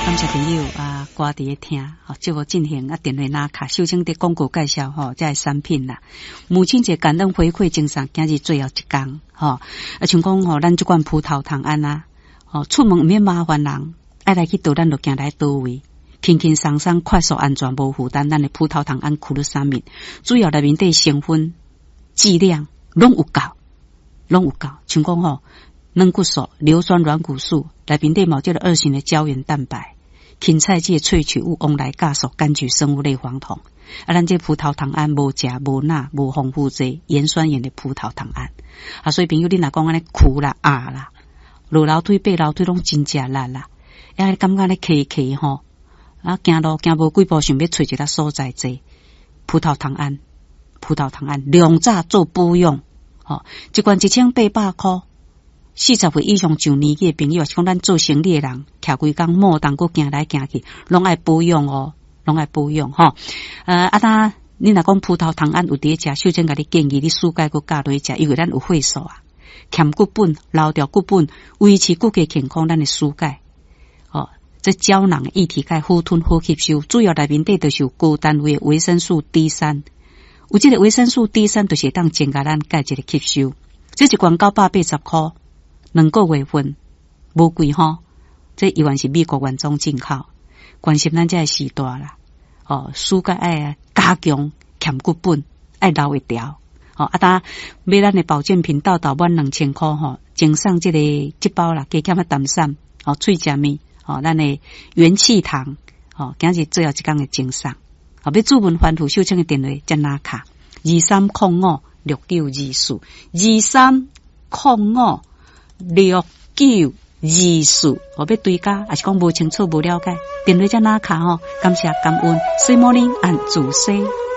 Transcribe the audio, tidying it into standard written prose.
感谢朋友啊，歌伫咧听，节目进行电话拿卡，首先伫广告介绍这产品啦。母亲节感恩回馈精神，今日最后一天像讲咱这款葡萄糖胺啊，出门唔免麻烦人，爱来去倒咱就行来倒位，轻轻松松、快速、安全、无负担。咱的葡萄糖胺库鲁沙米，主要内面的成分、剂量拢有够，像讲软骨素、硫酸软骨素，内面的某这个2型的胶原蛋白、芹菜剂萃取物、翁来酵素、柑橘生物类黄酮。咱这葡萄糖胺无食无钠无丰富剂盐酸盐的葡萄糖胺所以朋友你若讲安尼苦啦啦，落楼梯爬楼梯拢真正力啦，感觉咧骑行路行无几步，想要找一个所在坐。葡萄糖胺两早做补养一罐1800块。40岁以上上年纪的朋友，是讲咱做生理的人，徛规工莫当搁行来行去，拢爱保养拢爱保养当你若讲葡萄糖胺有伫食，首先甲你建议你蔬钙搁加落去食，因为咱有血素欠骨本、留掉骨本，维持骨骼健康，咱的蔬钙这胶囊液体钙好吞好吸收，主要内面底就是有高单位的维生素 D3， 有这个维生素 D3 就是当增加咱钙质的吸收。这一罐980块。2个月份无贵这依然是美国原装进口，关心咱这的时代啦蔬钙爱加强欠骨本，爱留会调当买咱的保健品到满2000块赠送这包啦，加减淡散脆食面咱的元气糖今日最后一天的赠送要注文反复收请的电话再拿卡23056924 23056924要对家，还是讲无清楚无了解，电话再拿卡感谢感恩，水morning按自西。